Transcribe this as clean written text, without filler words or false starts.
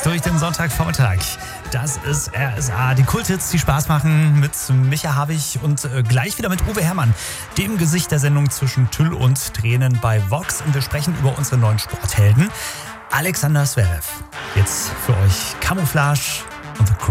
durch den Sonntagvormittag. Das ist RSA, die Kulthits, die Spaß machen mit Micha Havig und gleich wieder mit Uwe Herrmann, dem Gesicht der Sendung zwischen Tüll und Tränen bei Vox. Und wir sprechen über unsere neuen Sporthelden. Alexander Zverev. Jetzt für euch Camouflage und The Crew.